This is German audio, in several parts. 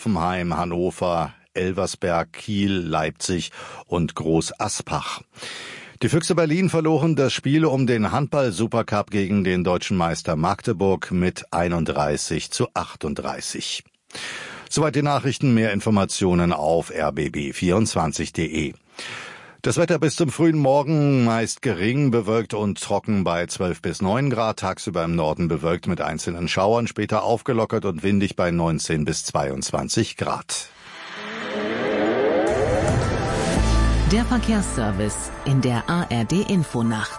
Hoffenheim, Hannover, Elversberg, Kiel, Leipzig und Groß-Aspach. Die Füchse Berlin verloren das Spiel um den Handball-Supercup gegen den deutschen Meister Magdeburg mit 31:38. Soweit die Nachrichten, mehr Informationen auf rbb24.de. Das Wetter bis zum frühen Morgen meist gering, bewölkt und trocken bei 12 bis 9 Grad, tagsüber im Norden bewölkt mit einzelnen Schauern, später aufgelockert und windig bei 19 bis 22 Grad. Der Verkehrsservice in der ARD-Infonacht.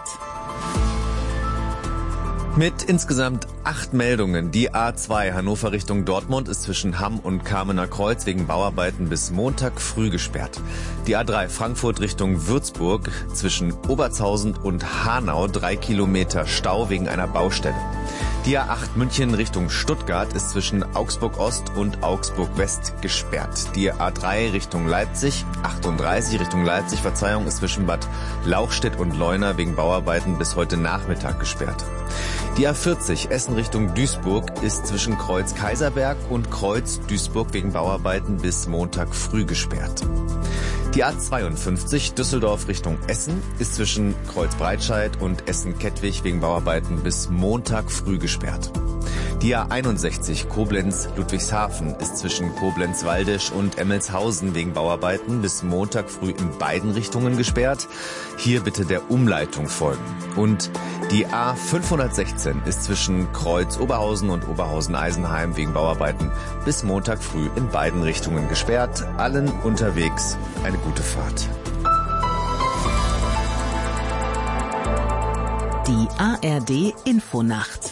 Mit insgesamt 8 Meldungen. Die A2 Hannover Richtung Dortmund ist zwischen Hamm und Kamener Kreuz wegen Bauarbeiten bis Montag früh gesperrt. Die A3 Frankfurt Richtung Würzburg zwischen Obertshausen und Hanau 3 Kilometer Stau wegen einer Baustelle. Die A8 München Richtung Stuttgart ist zwischen Augsburg Ost und Augsburg West gesperrt. Die A3 Richtung Leipzig, 38 Richtung Leipzig, ist zwischen Bad Lauchstädt und Leuna wegen Bauarbeiten bis heute Nachmittag gesperrt. Die A40 Essen Richtung Duisburg ist zwischen Kreuz Kaiserberg und Kreuz Duisburg wegen Bauarbeiten bis Montag früh gesperrt. Die A52 Düsseldorf Richtung Essen ist zwischen Kreuz Breitscheid und Essen-Kettwig wegen Bauarbeiten bis Montag früh gesperrt. Die A61 Koblenz-Ludwigshafen ist zwischen Koblenz-Waldisch und Emmelshausen wegen Bauarbeiten bis Montag früh in beiden Richtungen gesperrt. Hier bitte der Umleitung folgen. Und die A516 ist zwischen Kreuz Oberhausen und Oberhausen-Eisenheim wegen Bauarbeiten bis Montag früh in beiden Richtungen gesperrt. Allen unterwegs eine gute Fahrt. Die ARD-Infonacht.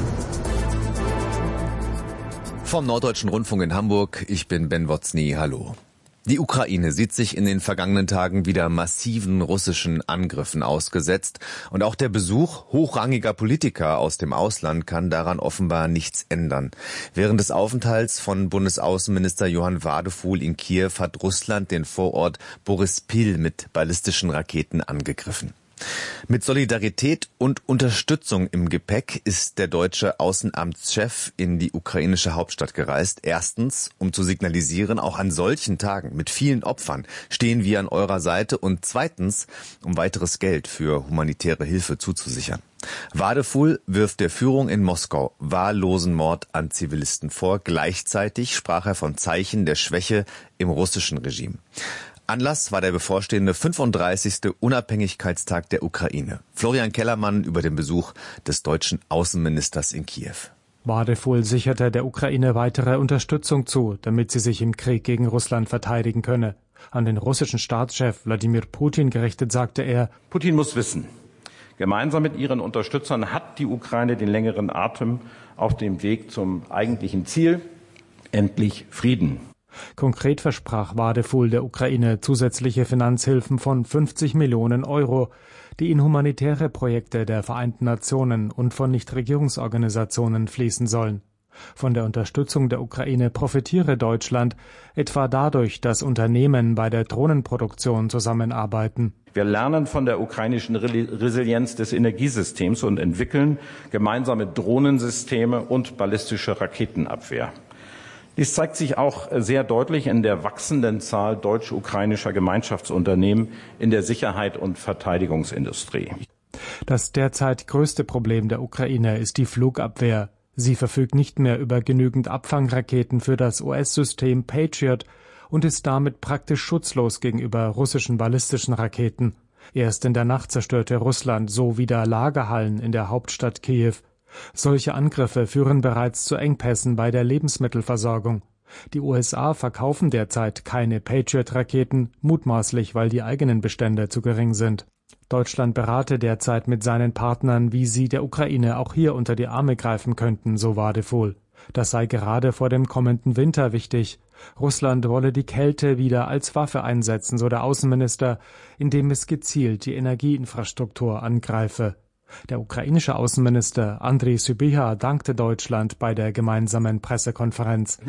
Vom Norddeutschen Rundfunk in Hamburg, ich bin Ben Wotzny, hallo. Die Ukraine sieht sich in den vergangenen Tagen wieder massiven russischen Angriffen ausgesetzt und auch der Besuch hochrangiger Politiker aus dem Ausland kann daran offenbar nichts ändern. Während des Aufenthalts von Bundesaußenminister Johann Wadefuhl in Kiew hat Russland den Vorort Borispil mit ballistischen Raketen angegriffen. Mit Solidarität und Unterstützung im Gepäck ist der deutsche Außenamtschef in die ukrainische Hauptstadt gereist. Erstens, um zu signalisieren, auch an solchen Tagen mit vielen Opfern stehen wir an eurer Seite. Und zweitens, um weiteres Geld für humanitäre Hilfe zuzusichern. Wadefuhl wirft der Führung in Moskau wahllosen Mord an Zivilisten vor. Gleichzeitig sprach er von Zeichen der Schwäche im russischen Regime. Anlass war der bevorstehende 35. Unabhängigkeitstag der Ukraine. Florian Kellermann über den Besuch des deutschen Außenministers in Kiew. Wadefuhl sicherte der Ukraine weitere Unterstützung zu, damit sie sich im Krieg gegen Russland verteidigen könne. An den russischen Staatschef Wladimir Putin gerichtet sagte er: Putin muss wissen, gemeinsam mit ihren Unterstützern hat die Ukraine den längeren Atem auf dem Weg zum eigentlichen Ziel, endlich Frieden. Konkret versprach Wadefuhl der Ukraine zusätzliche Finanzhilfen von 50 Millionen Euro, die in humanitäre Projekte der Vereinten Nationen und von Nichtregierungsorganisationen fließen sollen. Von der Unterstützung der Ukraine profitiere Deutschland, etwa dadurch, dass Unternehmen bei der Drohnenproduktion zusammenarbeiten. Wir lernen von der ukrainischen Resilienz des Energiesystems und entwickeln gemeinsame Drohnensysteme und ballistische Raketenabwehr. Dies zeigt sich auch sehr deutlich in der wachsenden Zahl deutsch-ukrainischer Gemeinschaftsunternehmen in der Sicherheit- und Verteidigungsindustrie. Das derzeit größte Problem der Ukraine ist die Flugabwehr. Sie verfügt nicht mehr über genügend Abfangraketen für das US-System Patriot und ist damit praktisch schutzlos gegenüber russischen ballistischen Raketen. Erst in der Nacht zerstörte Russland so wieder Lagerhallen in der Hauptstadt Kiew. Solche Angriffe führen bereits zu Engpässen bei der Lebensmittelversorgung. Die USA verkaufen derzeit keine Patriot-Raketen, mutmaßlich, weil die eigenen Bestände zu gering sind. Deutschland berate derzeit mit seinen Partnern, wie sie der Ukraine auch hier unter die Arme greifen könnten, so Wadefuhl. Das sei gerade vor dem kommenden Winter wichtig. Russland wolle die Kälte wieder als Waffe einsetzen, so der Außenminister, indem es gezielt die Energieinfrastruktur angreife. Der ukrainische Außenminister Andriy Sybiha dankte Deutschland bei der gemeinsamen Pressekonferenz.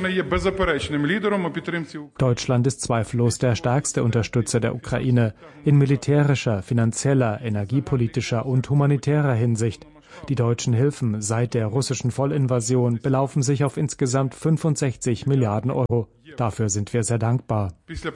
Deutschland ist zweifellos der stärkste Unterstützer der Ukraine in militärischer, finanzieller, energiepolitischer und humanitärer Hinsicht. Die deutschen Hilfen seit der russischen Vollinvasion belaufen sich auf insgesamt 65 Milliarden Euro. Dafür sind wir sehr dankbar.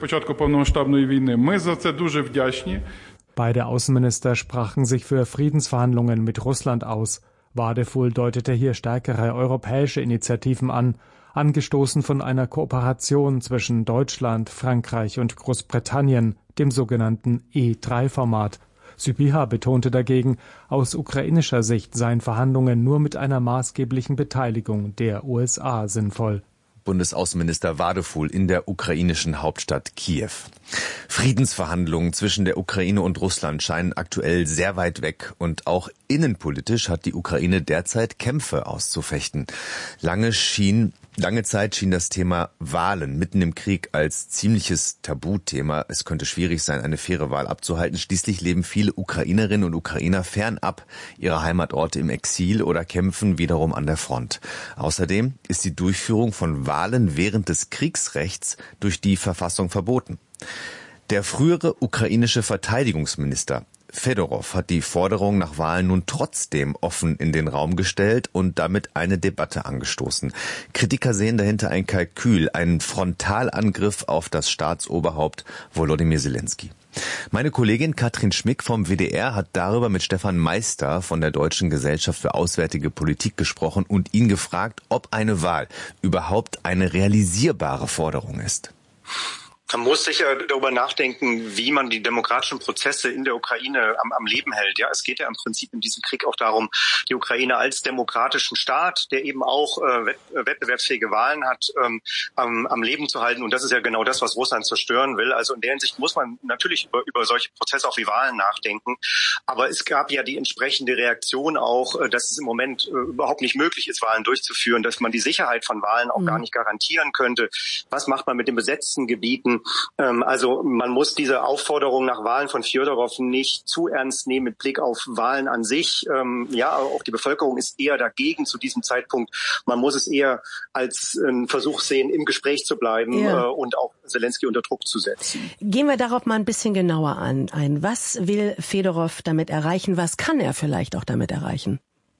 Beide Außenminister sprachen sich für Friedensverhandlungen mit Russland aus. Wadefuhl deutete hier stärkere europäische Initiativen an, angestoßen von einer Kooperation zwischen Deutschland, Frankreich und Großbritannien, dem sogenannten E3-Format. Sybiha betonte dagegen, aus ukrainischer Sicht seien Verhandlungen nur mit einer maßgeblichen Beteiligung der USA sinnvoll. Bundesaußenminister Wadefuhl in der ukrainischen Hauptstadt Kiew. Friedensverhandlungen zwischen der Ukraine und Russland scheinen aktuell sehr weit weg und auch innenpolitisch hat die Ukraine derzeit Kämpfe auszufechten. Lange Zeit schien das Thema Wahlen mitten im Krieg als ziemliches Tabuthema. Es könnte schwierig sein, eine faire Wahl abzuhalten. Schließlich leben viele Ukrainerinnen und Ukrainer fernab ihrer Heimatorte im Exil oder kämpfen wiederum an der Front. Außerdem ist die Durchführung von Wahlen während des Kriegsrechts durch die Verfassung verboten. Der frühere ukrainische Verteidigungsminister Fedorov hat die Forderung nach Wahlen nun trotzdem offen in den Raum gestellt und damit eine Debatte angestoßen. Kritiker sehen dahinter ein Kalkül, einen Frontalangriff auf das Staatsoberhaupt Volodymyr Zelensky. Meine Kollegin Katrin Schmick vom WDR hat darüber mit Stefan Meister von der Deutschen Gesellschaft für Auswärtige Politik gesprochen und ihn gefragt, ob eine Wahl überhaupt eine realisierbare Forderung ist. Man muss sicher darüber nachdenken, wie man die demokratischen Prozesse in der Ukraine am Leben hält. Ja, es geht ja im Prinzip in diesem Krieg auch darum, die Ukraine als demokratischen Staat, der eben auch wettbewerbsfähige Wahlen hat, am Leben zu halten. Und das ist ja genau das, was Russland zerstören will. Also in der Hinsicht muss man natürlich über solche Prozesse auch wie Wahlen nachdenken. Aber es gab ja die entsprechende Reaktion auch, dass es im Moment überhaupt nicht möglich ist, Wahlen durchzuführen, dass man die Sicherheit von Wahlen auch gar nicht garantieren könnte. Was macht man mit den besetzten Gebieten? Also man muss diese Aufforderung nach Wahlen von Fjodorow nicht zu ernst nehmen mit Blick auf Wahlen an sich. Ja, auch die Bevölkerung ist eher dagegen zu diesem Zeitpunkt. Man muss es eher als einen Versuch sehen, im Gespräch zu bleiben und auch Zelensky unter Druck zu setzen. Gehen wir darauf mal ein bisschen genauer ein. Was will Fedorov damit erreichen? Was kann er vielleicht auch damit erreichen?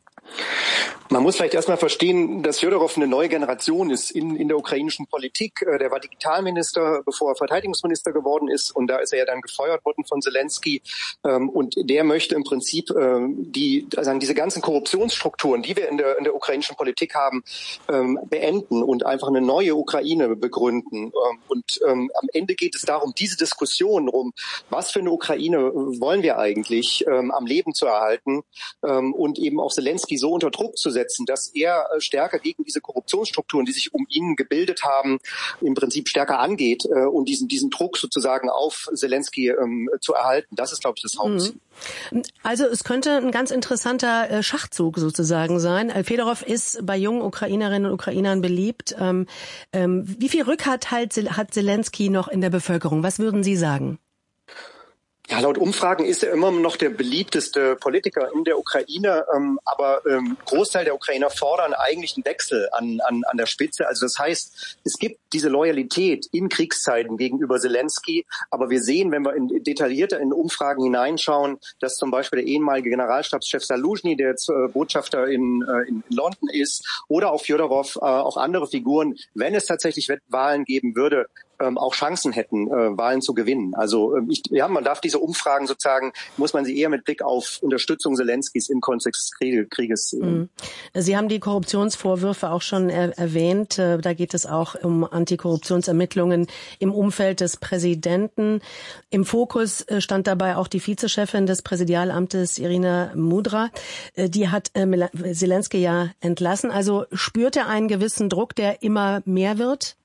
Man muss vielleicht erstmal verstehen, dass Fjodorow eine neue Generation ist in der ukrainischen Politik. Der war Digitalminister, bevor er Verteidigungsminister geworden ist. Und da ist er ja dann gefeuert worden von Zelensky. Und der möchte im Prinzip diese ganzen Korruptionsstrukturen, die wir in der ukrainischen Politik haben, beenden und einfach eine neue Ukraine begründen. Und am Ende geht es darum, diese Diskussion um, was für eine Ukraine wollen wir eigentlich am Leben zu erhalten und eben auch Zelensky so unter Druck zu setzen, dass er stärker gegen diese Korruptionsstrukturen, die sich um ihn gebildet haben, im Prinzip stärker angeht und diesen Druck sozusagen auf Zelensky zu erhalten. Das ist, glaube ich, das Hauptziel. Also es könnte ein ganz interessanter Schachzug sozusagen sein. Fedorov ist bei jungen Ukrainerinnen und Ukrainern beliebt. Wie viel Rückhalt hat Zelensky noch in der Bevölkerung? Was würden Sie sagen? Ja, laut Umfragen ist er immer noch der beliebteste Politiker in der Ukraine, aber Großteil der Ukrainer fordern eigentlich einen Wechsel an der Spitze. Also das heißt, es gibt diese Loyalität in Kriegszeiten gegenüber Zelensky, aber wir sehen, wenn wir detaillierter in Umfragen hineinschauen, dass zum Beispiel der ehemalige Generalstabschef Saluzhny, der jetzt Botschafter in London ist, oder auch Fjodorov, auch andere Figuren, wenn es tatsächlich Wahlen geben würde, auch Chancen hätten, Wahlen zu gewinnen. Also man darf diese Umfragen sozusagen, muss man sie eher mit Blick auf Unterstützung Zelenskys im Kontext des Krieges sehen. Sie haben die Korruptionsvorwürfe auch schon erwähnt. Da geht es auch um Antikorruptionsermittlungen im Umfeld des Präsidenten. Im Fokus stand dabei auch die Vizechefin des Präsidialamtes, Irina Mudra. Die hat Zelensky ja entlassen. Also spürt er einen gewissen Druck, der immer mehr wird?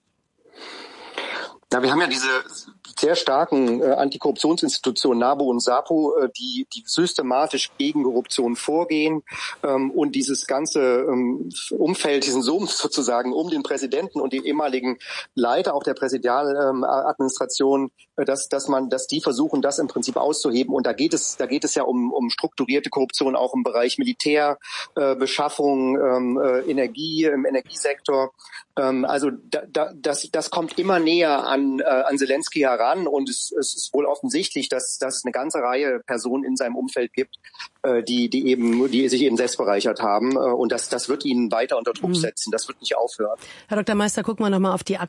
Ja, wir haben ja diese sehr starken Antikorruptionsinstitutionen NABU und SAPO, die systematisch gegen Korruption vorgehen und dieses ganze Umfeld, diesen Sumpf sozusagen um den Präsidenten und den ehemaligen Leiter auch der Präsidialadministration, dass die versuchen, das im Prinzip auszuheben. Und da geht es ja um strukturierte Korruption auch im Bereich Militär, Beschaffung, Energie, im Energiesektor. Also das kommt immer näher an Zelensky heran. daran und es ist wohl offensichtlich, dass es eine ganze Reihe Personen in seinem Umfeld gibt, die sich eben selbst bereichert haben und das wird ihn weiter unter Druck setzen. Das wird nicht aufhören. Herr Dr. Meister, gucken wir nochmal auf die